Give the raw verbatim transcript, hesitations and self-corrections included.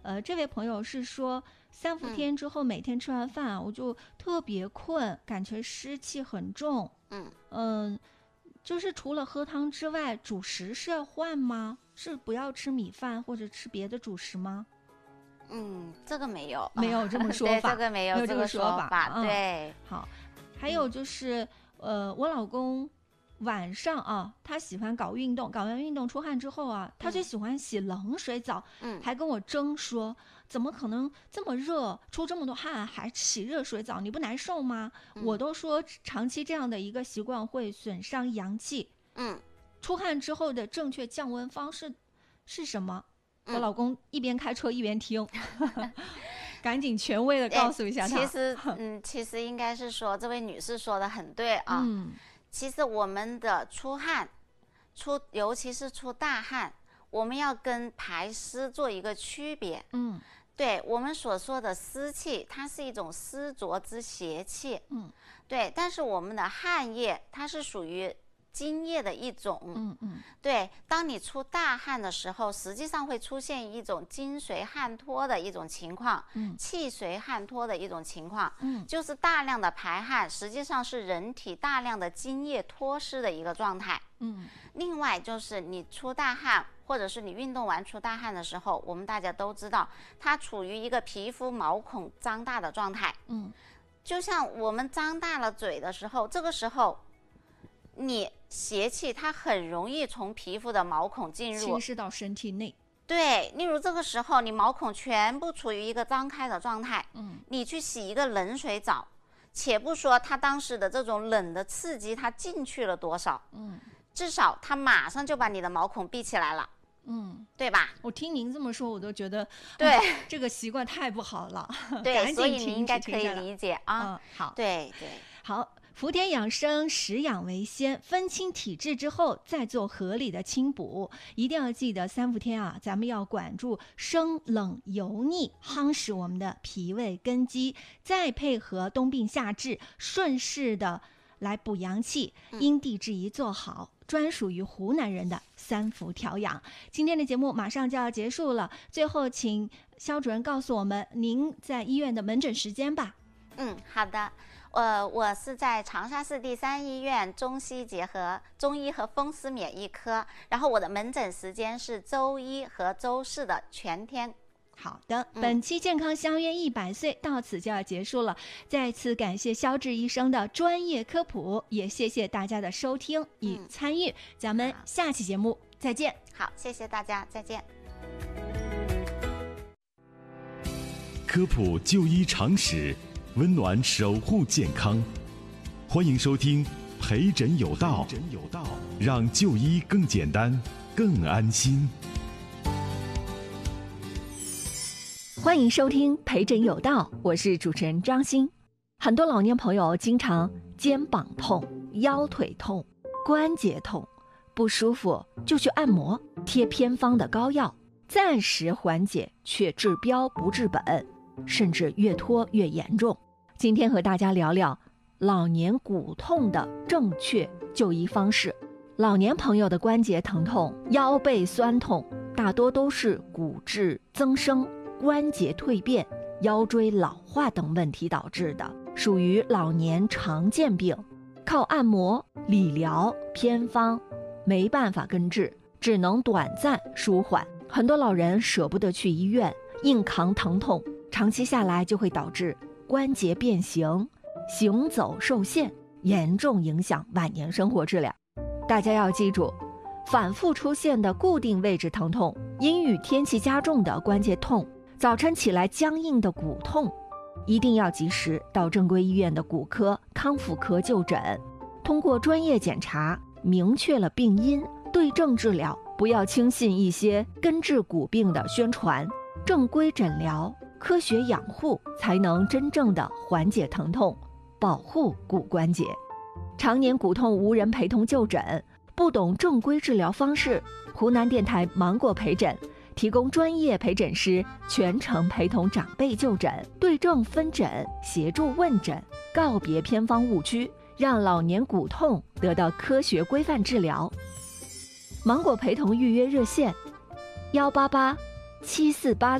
呃，这位朋友是说三伏天之后、嗯、每天吃完饭啊，我就特别困，感觉湿气很重。 嗯嗯、呃，就是除了喝汤之外，主食是要换吗？是不要吃米饭或者吃别的主食吗？ 嗯，这个没有， 没有这么说法， 对，这个没有， 没有这个说法，法嗯、 对。 好，还有就是，嗯、呃，我老公晚上啊，他喜欢搞运动，搞完运动出汗之后啊，他就喜欢洗冷水澡， 嗯， 还跟我争说，怎么可能这么热，出这么多汗还洗热水澡，你不难受吗？ 嗯、 我都说长期这样的一个习惯会损伤阳气。 嗯， 出汗之后的正确降温方式是什么？ 嗯、 我老公一边开车一边听。赶紧权威的告诉一下他。 其实，嗯，其实应该是说，这位女士说的很对啊。 嗯， 其实我们的出汗，出尤其是出大汗，我们要跟排湿做一个区别。 嗯， 对我们所说的湿气，它是一种湿浊之邪气。 嗯， 对，但是我们的汗液，它是属于津液的一种。 嗯嗯， 对，当你出大汗的时候，实际上会出现一种津随汗脱的一种情况， 嗯， 气随汗脱的一种情况， 嗯， 就是大量的排汗，实际上是人体大量的津液脱失的一个状态。 嗯， 另外就是你出大汗，或者是你运动完出大汗的时候，我们大家都知道，它处于一个皮肤毛孔张大的状态。 嗯， 就像我们张大了嘴的时候，这个时候你邪气它很容易从皮肤的毛孔进入， 侵蚀到身体内。 对，例如这个时候你毛孔全部处于一个张开的状态， 嗯， 你去洗一个冷水澡，且不说它当时的这种冷的刺激它进去了多少， 嗯， 至少它马上就把你的毛孔闭起来了。 嗯， 对吧？ 我听您这么说，我都觉得对、 嗯、这个习惯太不好了。 对，所以你应该可以理解啊。 嗯，好， 对对， 好。福田养生，食养为先，分清体质之后再做合理的清补。一定要记得三伏天啊，咱们要管住生冷油腻，夯实我们的脾胃根基，再配合冬病夏治，顺势的来补阳气，因地制宜做好。专属于湖南人的三伏调养。今天的节目马上就要结束了，最后请肖主任告诉我们您在医院的门诊时间吧。 嗯，好的。呃，我是在长沙市第三医院中西结合中医和风湿免疫科，然后我的门诊时间是周一和周四的全天。 好的，本期健康相约一百岁到此就要结束了，再次感谢肖志医生的专业科普，也谢谢大家的收听与参与、嗯、咱们下期节目再见。 好，谢谢大家，再见。 科普就医常识，温暖守护健康，欢迎收听陪诊有道，让就医更简单更安心。 欢迎收听陪诊有道，我是主持人张欣。很多老年朋友经常肩膀痛、腰腿痛、关节痛，不舒服就去按摩，贴偏方的膏药，暂时缓解，却治标不治本，甚至越拖越严重。今天和大家聊聊老年骨痛的正确就医方式。老年朋友的关节疼痛、腰背酸痛，大多都是骨质增生、关节蜕变、腰椎老化等问题导致的，属于老年常见病，靠按摩、理疗、偏方没办法根治，只能短暂舒缓。很多老人舍不得去医院，硬扛疼痛，长期下来就会导致关节变形、行走受限，严重影响晚年生活质量。大家要记住，反复出现的固定位置疼痛、阴雨天气加重的关节痛、早晨起来僵硬的骨痛，一定要及时到正规医院的骨科、康复科就诊，通过专业检查明确了病因，对症治疗，不要轻信一些根治骨病的宣传，正规诊疗、科学养护，才能真正的缓解疼痛，保护骨关节。常年骨痛无人陪同就诊，不懂正规治疗方式，湖南电台芒果陪诊提供专业陪诊师全程陪同长辈就诊，对症分诊，协助问诊，告别偏方误区，让老年骨痛得到科学规范治疗。芒果陪同预约热线：幺八八七四八